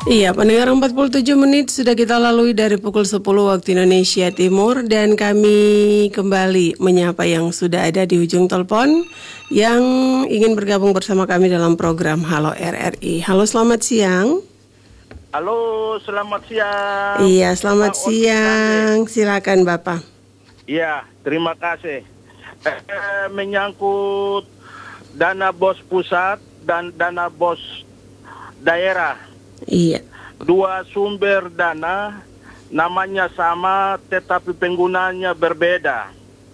Iya, pendengar 47 menit sudah kita lalui dari pukul 10 waktu Indonesia Timur dan kami kembali menyapa yang sudah ada di ujung telepon yang ingin bergabung bersama kami dalam program Halo RRI. Halo, selamat siang. Halo, selamat siang. Iya, selamat siang. Silakan Bapak. Iya, terima kasih. Menyangkut dana bos pusat dan dana bos daerah. Iya. Dua sumber dana, namanya sama tetapi penggunaannya berbeda.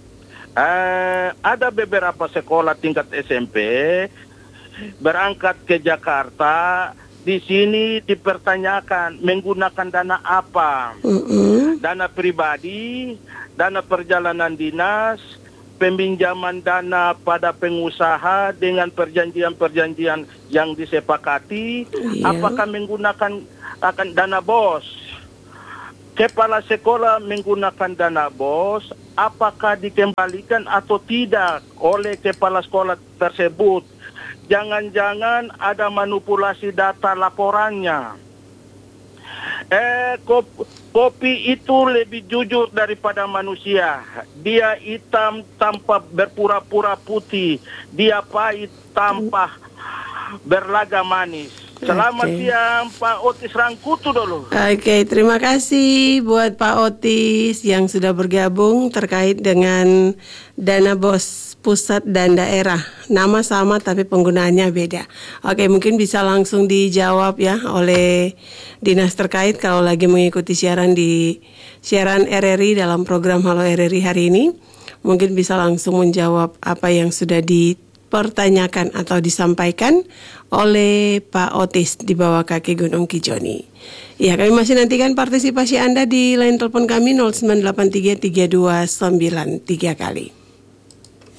Ada beberapa sekolah tingkat SMP berangkat ke Jakarta. Di sini dipertanyakan menggunakan dana apa? Dana pribadi, dana perjalanan dinas, peminjaman dana pada pengusaha dengan perjanjian-perjanjian yang disepakati. Iya. Apakah menggunakan akan dana bos? Kepala sekolah menggunakan dana bos, apakah dikembalikan atau tidak oleh kepala sekolah tersebut? Jangan-jangan ada manipulasi data laporannya. Kopi itu lebih jujur daripada manusia. Dia hitam tanpa berpura-pura putih. Dia pahit tanpa berlagak manis. Selamat siang Pak Otis Rangkutu dulu. Oke, terima kasih buat Pak Otis yang sudah bergabung terkait dengan dana bos pusat dan daerah. Nama sama tapi penggunaannya beda. Oke, mungkin bisa langsung dijawab ya oleh dinas terkait kalau lagi mengikuti siaran RRI dalam program Halo RRI hari ini. Mungkin bisa langsung menjawab apa yang sudah dipertanyakan atau disampaikan oleh Pak Otis di bawah kaki Gunung Kijoni. Ya, kami masih nantikan partisipasi Anda di line telepon kami 0983 3293 kali.